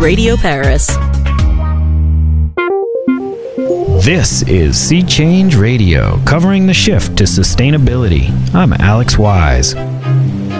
Radio Paris. This is Sea Change Radio, covering the shift to sustainability. I'm Alex Wise.